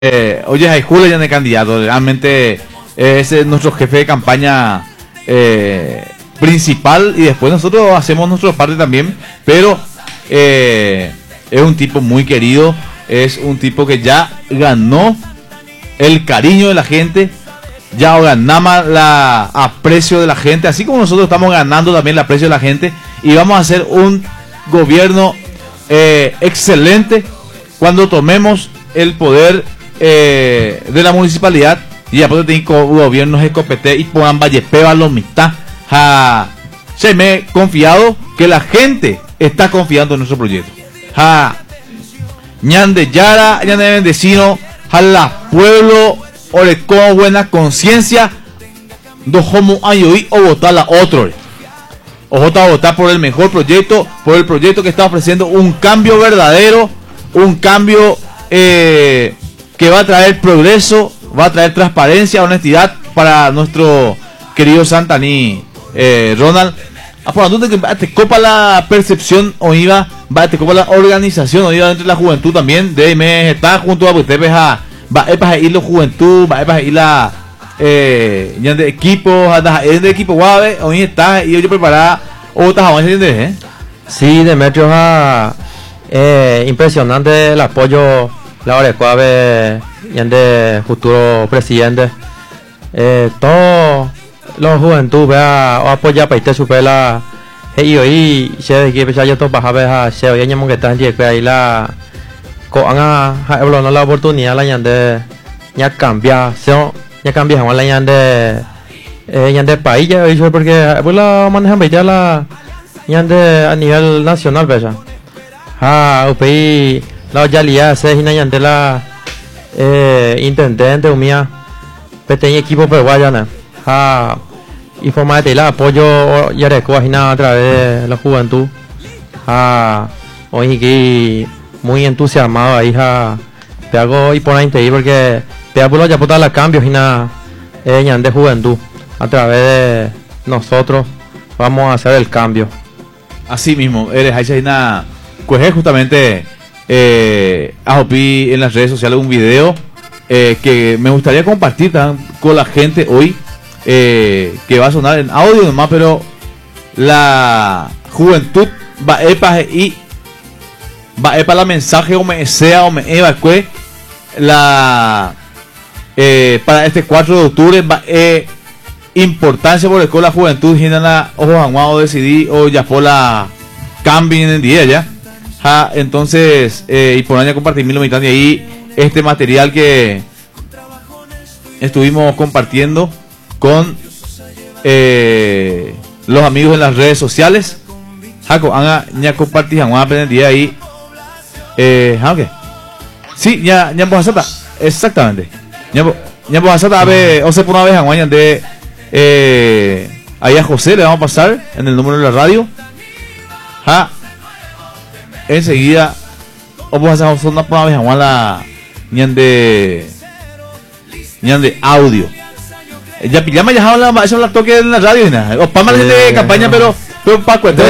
Oye, hay Julio ya de candidato, realmente ese es nuestro jefe de campaña principal y después nosotros hacemos nuestra parte también, pero es un tipo muy querido, es un tipo que ya ganó el cariño de la gente, ya ganamos la aprecio de la gente, así como nosotros estamos ganando también el aprecio de la gente y vamos a hacer un gobierno excelente cuando tomemos el poder de la municipalidad y después de gobiernos escopete y pongan vallepeba los mitad. Se me he confiado que la gente está confiando en nuestro proyecto. Ñande Yara, ñande Bendecino, la pueblo, orecó buena conciencia, dos homo ayoí o votar la otro. O votar por el mejor proyecto, por el proyecto que está ofreciendo un cambio verdadero, un cambio que va a traer progreso, va a traer transparencia, honestidad para nuestro querido Santaní, Ronald. Por tanto, que te copa la percepción o iba, te copa la organización o iba entre la juventud también, de me está junto a usted, va a ir la juventud, va a ir la de equipo, de equipo guave, hoy está y hoy preparada otras avances, Sí, Demetrio, impresionante el apoyo la hora de de futuro presidente, todo la juventud vea o apoya para este supela y hoy se de que ya todo baja vea se hoy año que están que ahí la coanga no la oportunidad la ñande ya cambia ya cambia la ñande país ya hoy porque pues la manejan ya la ñande a nivel nacional vea país la ya se ñande la intendente mía pequeño equipo peruano y forma de la apoyo ya a través de la juventud hoy que muy entusiasmado ahí te hago y por ahí porque te hago ya por los cambios y nada de juventud a través de nosotros vamos a hacer el cambio así mismo eres ahí nada pues justamente en las redes sociales un video que me gustaría compartir con la gente hoy que va a sonar en audio nomás, pero la juventud va para la mensaje o me sea o me evacue la para este 4 de octubre va importancia por el que la juventud genera ojo aguado decidí o ya por la cambio en el día ya entonces y por año compartir mil mitad de ahí este material que estuvimos compartiendo con los amigos en las redes sociales. Jaco, ya compartí, vamos a aprender día ahí. Okay. Sí, ya vamos a hacer, exactamente. Ya vamos a hacer, a ver, o sea, por una vez, aguantan de ahí a José le vamos a pasar en el número de la radio. Enseguida, o vamos a hacer una por una vez, aguantan la ñande audio. Ya pillamos ya eso la toque en la radio y nada. O para de campaña pero para cuento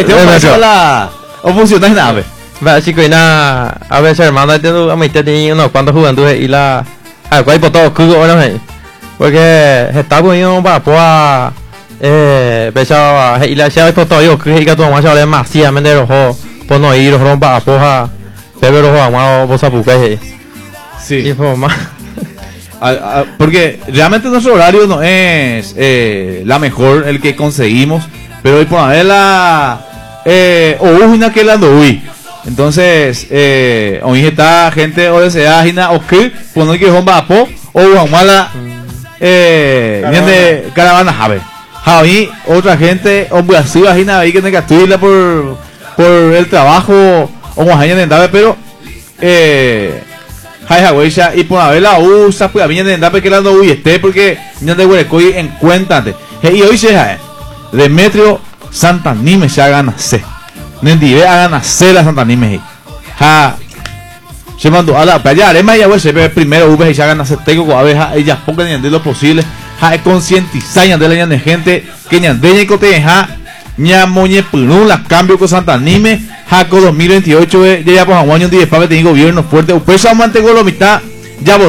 o funciona nada. Va chico y nada, a veces hermano a mí tenía unos cuantos juventudes y la cuál por todo cubo bueno porque está cogido para pensaba y la llave por todo yo creo que todo más ya demasiadamente rojo por no ir rompa apoja pero rojo amado vos a buscar sí y forma porque realmente nuestro horario no es la mejor el que conseguimos pero hoy por haber la una que la ando entonces hoy está gente o desea gina o que pues no hay que rompa apo o mala de caravana jave Javi otra gente hombre así vagina ahí que tenga que estudiarla por el trabajo o más años de pero y por haber la usa pues a mí de andar pequeñando porque no te huecoy en cuéntate y hoy se Demetrio Santanime se hagan nacer Nendive hagan nacer la Santanime se mandó a la playa arema y se ve primero y se hagan nacer tengo a ver ellas pongan de lo posible concientizar de la gente que ñandeña y coteja ñamoñe purú las cambios con Santanime Jaco 2028 ya por un año de para tener gobierno fuerte. Pues amante con la mitad ya